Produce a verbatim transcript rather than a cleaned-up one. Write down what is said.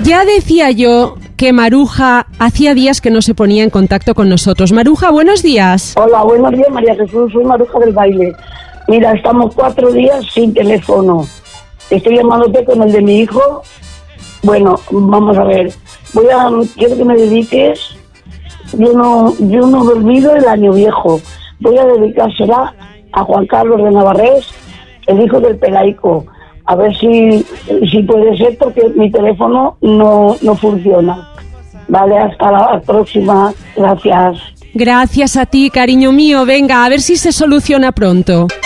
Ya decía yo que Maruja hacía días que no se ponía en contacto con nosotros. Maruja, buenos días. Hola, buenos días, María Jesús. Soy Maruja del Baile. Mira, estamos cuatro días sin teléfono. Estoy llamándote con el de mi hijo. Bueno, vamos a ver. Voy a, quiero que me dediques. Yo no, yo no me olvido el año viejo. Voy a dedicársela a Juan Carlos de Navarrés, el hijo del Pelaico. A ver si, si puede ser, porque mi teléfono no, no funciona. Vale, hasta la próxima. Gracias. Gracias a ti, cariño mío. Venga, a ver si se soluciona pronto.